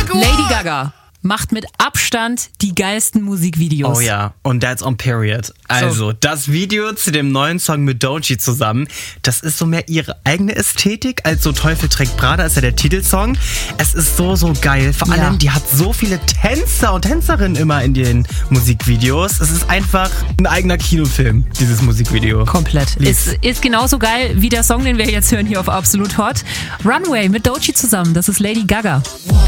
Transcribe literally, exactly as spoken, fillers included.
Lady Gaga macht mit Abstand die geilsten Musikvideos. Oh ja, und that's on period. Also, so. Das Video zu dem neuen Song mit Doechii zusammen, das ist so mehr ihre eigene Ästhetik als so Teufel trägt Prada, ist ja der Titelsong. Es ist so, so geil. Vor allem, ja. die hat so viele Tänzer und Tänzerinnen immer in den Musikvideos. Es ist einfach ein eigener Kinofilm, dieses Musikvideo. Komplett. Ist, ist genauso geil wie der Song, den wir jetzt hören hier auf Absolut Hot. Runway mit Doechii zusammen, das ist Lady Gaga.